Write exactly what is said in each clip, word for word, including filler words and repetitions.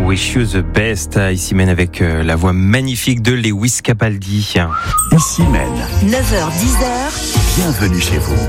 Wish You the Best. Ici mène avec la voix magnifique de Lewis Capaldi. Ici mène. neuf heures dix heures. Bienvenue chez vous.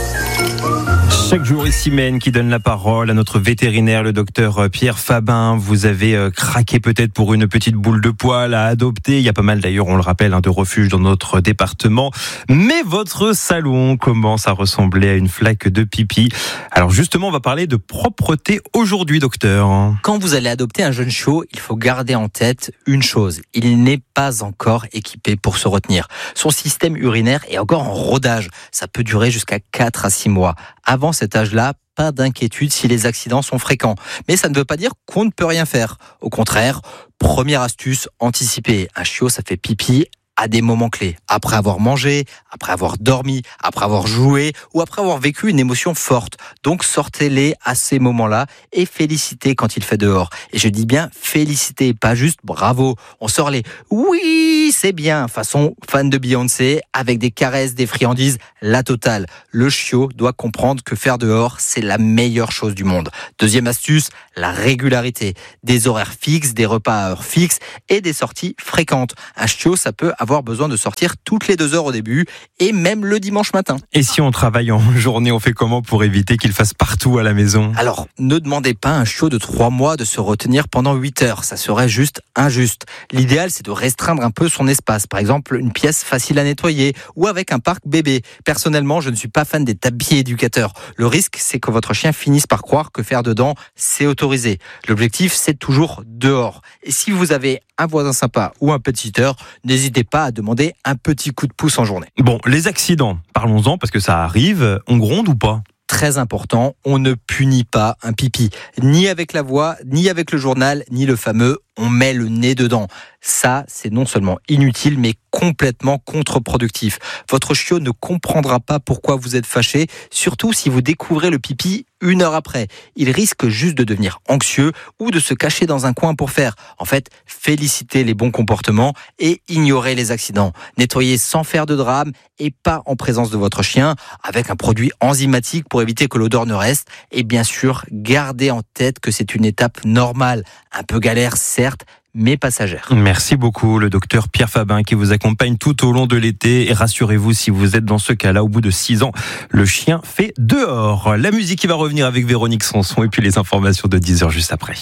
Chaque jour, ici mène qui donne la parole à notre vétérinaire, le docteur Pierre Fabin. Vous avez craqué peut-être pour une petite boule de poil à adopter. Il y a pas mal d'ailleurs, on le rappelle, de refuges dans notre département. Mais votre salon commence à ressembler à une flaque de pipi. Alors justement, on va parler de propreté aujourd'hui, docteur. Quand vous allez adopter un jeune chiot, il faut garder en tête une chose. Il n'est pas encore équipé pour se retenir. Son système urinaire est encore en rodage. Ça peut durer jusqu'à quatre à six mois. Avant cet âge-là, pas d'inquiétude si les accidents sont fréquents. Mais ça ne veut pas dire qu'on ne peut rien faire. Au contraire, première astuce, anticiper. Un chiot, ça fait pipi à des moments clés. Après avoir mangé, après avoir dormi, après avoir joué ou après avoir vécu une émotion forte. Donc sortez-les à ces moments-là et félicitez quand il fait dehors. Et je dis bien félicitez, pas juste bravo. On sort les oui, c'est bien, façon fan de Beyoncé, avec des caresses, des friandises, la totale. Le chiot doit comprendre que faire dehors, c'est la meilleure chose du monde. Deuxième astuce, la régularité. Des horaires fixes, des repas à heure fixe et des sorties fréquentes. Un chiot, ça peut avoir besoin de sortir toutes les deux heures au début et même le dimanche matin. Et si on travaille en journée, on fait comment pour éviter qu'il fasse partout à la maison ? Alors, ne demandez pas à un chiot de trois mois de se retenir pendant huit heures. Ça serait juste injuste. L'idéal, c'est de restreindre un peu son espace. Par exemple, une pièce facile à nettoyer ou avec un parc bébé. Personnellement, je ne suis pas fan des tapis éducateurs. Le risque, c'est que votre chien finisse par croire que faire dedans, c'est autorisé. L'objectif, c'est toujours dehors. Et si vous avez un voisin sympa ou un petit-sitter, n'hésitez pas à demander un petit coup de pouce en journée. Bon, les accidents, parlons-en parce que ça arrive. On gronde ou pas ? Très important, on ne punit pas un pipi, ni avec la voix, ni avec le journal, ni le fameux « on met le nez dedans ». Ça, c'est non seulement inutile, mais complètement contre-productif. Votre chiot ne comprendra pas pourquoi vous êtes fâché, surtout si vous découvrez le pipi une heure après. Il risque juste de devenir anxieux ou de se cacher dans un coin pour faire. En fait, félicitez les bons comportements et ignorez les accidents. Nettoyez sans faire de drame et pas en présence de votre chien, avec un produit enzymatique pour éviter que l'odeur ne reste. Et bien sûr, gardez en tête que c'est une étape normale, un peu galère certes, mais passagère. Merci beaucoup, le docteur Pierre Fabin qui vous accompagne tout au long de l'été. Et rassurez-vous, si vous êtes dans ce cas-là, au bout de six ans, le chien fait dehors. La musique qui va revenir avec Véronique Sanson et puis les informations de dix heures juste après.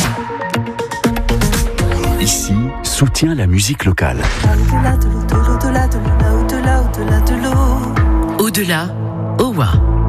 Ici, soutient la musique locale. Au-delà, au-delà, au-delà, au-delà, au-delà, au-delà. Au-delà, Owa.